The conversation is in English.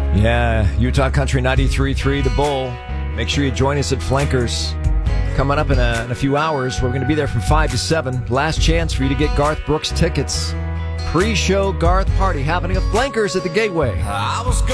Yeah, Utah Country 93.3 The Bull. Make sure you join us at Flankers. Coming up in a few hours, we're going to be there from 5 to 7. Last chance for you to get Garth Brooks tickets. Pre-show Garth party happening at Flankers at the Gateway.